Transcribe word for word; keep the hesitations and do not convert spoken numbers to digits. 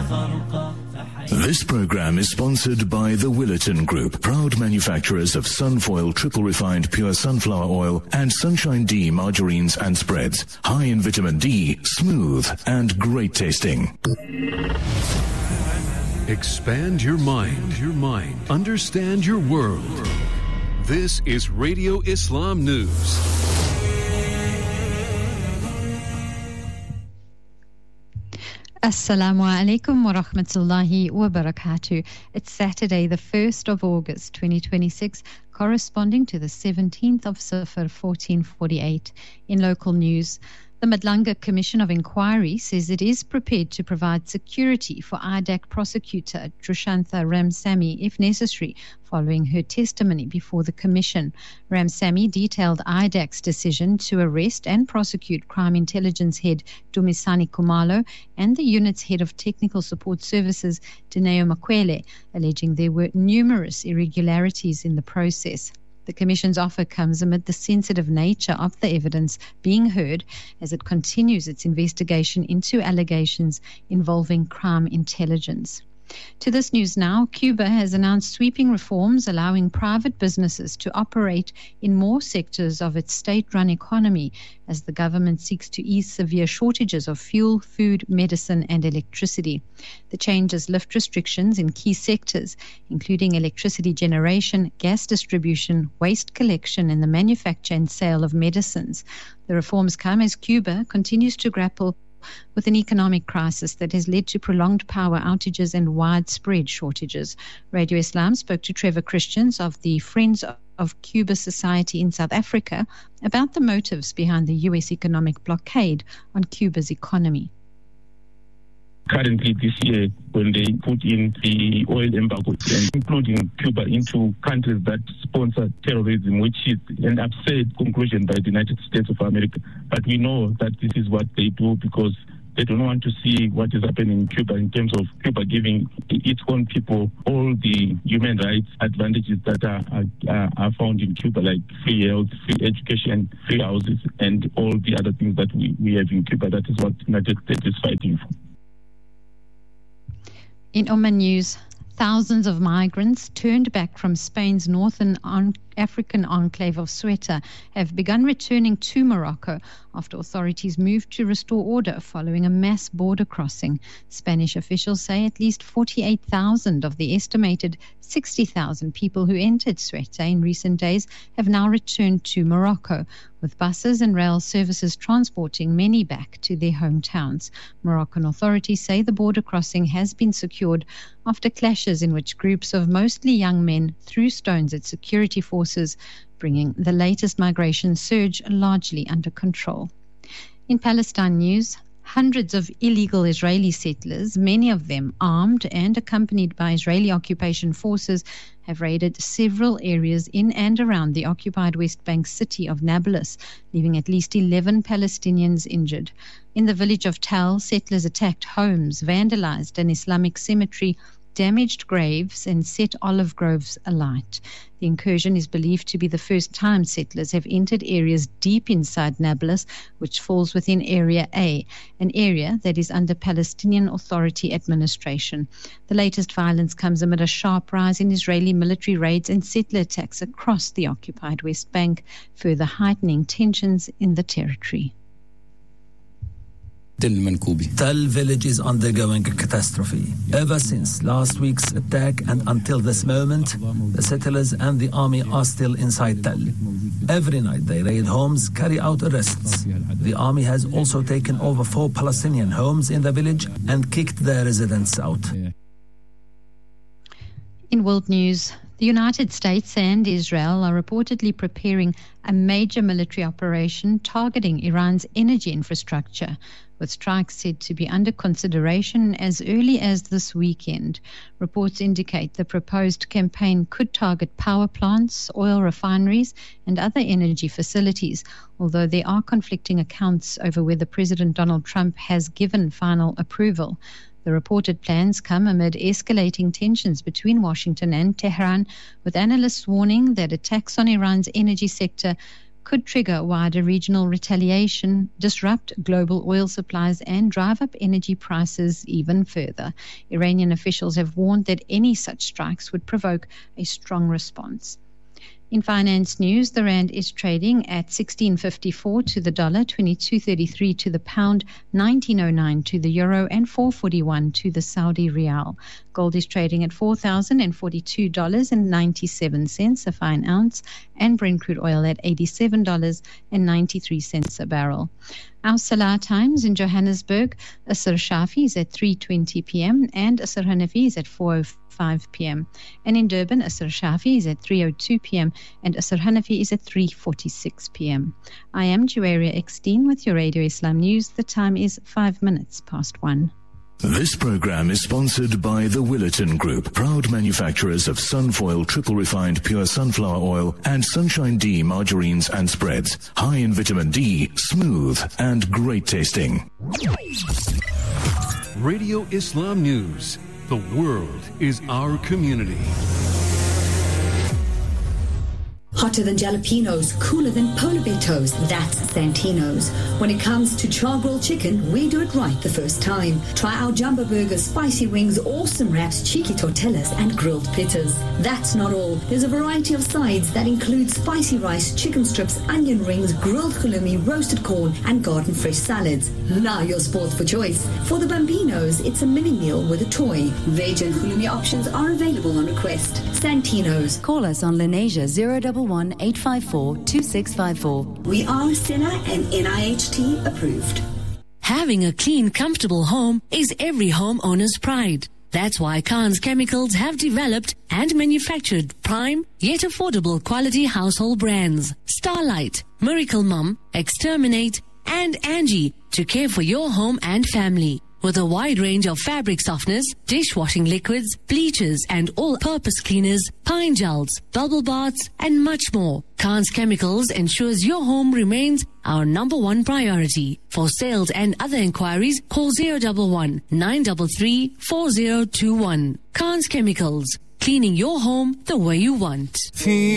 This program is sponsored by the Willerton Group, proud manufacturers of Sunfoil triple refined pure sunflower oil and Sunshine D margarines and spreads. High in vitamin D, smooth and great tasting. Expand your mind, your mind. Understand your world. This is Radio Islam News. Assalamu alaikum wa rahmatullahi wa barakatuh. It's Saturday, the first of August, twenty twenty-six, corresponding to the seventeenth of Safar, fourteen forty-eight. In local news, the Madlanga Commission of Inquiry says it is prepared to provide security for I D A C prosecutor Trushantha Ramsamy if necessary, following her testimony before the Commission. Ramsamy detailed I D A C's decision to arrest and prosecute Crime Intelligence Head Dumisani Kumalo and the unit's Head of Technical Support Services Dineo Makwele, alleging there were numerous irregularities in the process. The Commission's offer comes amid the sensitive nature of the evidence being heard as it continues its investigation into allegations involving crime intelligence. To this news now, Cuba has announced sweeping reforms allowing private businesses to operate in more sectors of its state-run economy as the government seeks to ease severe shortages of fuel, food, medicine and electricity. The changes lift restrictions in key sectors, including electricity generation, gas distribution, waste collection and the manufacture and sale of medicines. The reforms come as Cuba continues to grapple with an economic crisis that has led to prolonged power outages and widespread shortages. Radio Islam spoke to Trevor Christians of the Friends of Cuba Society in South Africa about the motives behind the U S economic blockade on Cuba's economy. Currently this year, when they put in the oil embargo, and including Cuba into countries that sponsor terrorism, which is an absurd conclusion by the United States of America. But we know that this is what they do because they don't want to see what is happening in Cuba in terms of Cuba giving its own people all the human rights advantages that are, are, are found in Cuba, like free health, free education, free houses, and all the other things that we, we have in Cuba. That is what the United States is fighting for. In Oman news, thousands of migrants turned back from Spain's northern on- African enclave of Ceuta have begun returning to Morocco after authorities moved to restore order following a mass border crossing. Spanish officials say at least forty-eight thousand of the estimated sixty thousand people who entered Ceuta in recent days have now returned to Morocco, with buses and rail services transporting many back to their hometowns. Moroccan authorities say the border crossing has been secured after clashes in which groups of mostly young men threw stones at security forces, bringing the latest migration surge largely under control. In Palestine news, hundreds of illegal Israeli settlers, many of them armed and accompanied by Israeli occupation forces, have raided several areas in and around the occupied West Bank city of Nablus, leaving at least eleven Palestinians injured. In the village of Tal, settlers attacked homes, vandalized an Islamic cemetery, damaged graves and set olive groves alight. The incursion is believed to be the first time settlers have entered areas deep inside Nablus, which falls within Area A, an area that is under Palestinian Authority administration. The latest violence comes amid a sharp rise in Israeli military raids and settler attacks across the occupied West Bank, further heightening tensions in the territory. Tal village is undergoing a catastrophe. Ever since last week's attack and until this moment, the settlers and the army are still inside Tal. Every night they raid homes, carry out arrests. The army has also taken over four Palestinian homes in the village and kicked their residents out. In world news, the United States and Israel are reportedly preparing a major military operation targeting Iran's energy infrastructure, with strikes said to be under consideration as early as this weekend. Reports indicate the proposed campaign could target power plants, oil refineries, and other energy facilities, although there are conflicting accounts over whether President Donald Trump has given final approval. The reported plans come amid escalating tensions between Washington and Tehran, with analysts warning that attacks on Iran's energy sector could trigger wider regional retaliation, disrupt global oil supplies, and drive up energy prices even further. Iranian officials have warned that any such strikes would provoke a strong response. In finance news, the rand is trading at sixteen fifty-four to the dollar, twenty-two thirty-three to the pound, nineteen oh nine to the euro, and four forty-one to the Saudi rial. Gold is trading at four thousand forty-two dollars and ninety-seven cents a fine ounce, and Brent crude oil at eighty-seven dollars and ninety-three cents a barrel. Our Salah times in Johannesburg, Asr Shafi is at three twenty p.m. and Asr Hanafi is at four oh five p.m. And in Durban, Asr Shafi is at three oh two p.m. and Asr Hanafi is at three forty-six p.m. I am Juwaria Eckstein with your Radio Islam News. The time is five minutes past one. This program is sponsored by the Willerton Group, proud manufacturers of Sunfoil triple refined pure sunflower oil and Sunshine D margarines and spreads. High in vitamin D, smooth and great tasting. Radio Islam News. The world is our community. Hotter than jalapenos, cooler than polar bear toes, that's Santino's. When it comes to char-grilled chicken, we do it right the first time. Try our jumbo burgers, spicy wings, awesome wraps, cheeky tortillas, and grilled pittas. That's not all. There's a variety of sides that include spicy rice, chicken strips, onion rings, grilled halloumi, roasted corn, and garden fresh salads. Now your sports for choice. For the Bambinos, it's a mini meal with a toy. Veg and halloumi options are available on request. Santino's. Call us on Lenasia zero one one, eight five four, two six five four. We are S E N A and N I H T approved. Having a clean, comfortable home is every homeowner's pride. That's why Khan's Chemicals have developed and manufactured prime yet affordable quality household brands. Starlight, Miracle Mum, Exterminate, and Angie to care for your home and family. With a wide range of fabric softeners, dishwashing liquids, bleachers, and all-purpose cleaners, pine gels, bubble baths, and much more. Khan's Chemicals ensures your home remains our number one priority. For sales and other inquiries, call zero one one, nine three three, four zero two one. Khan's Chemicals, cleaning your home the way you want.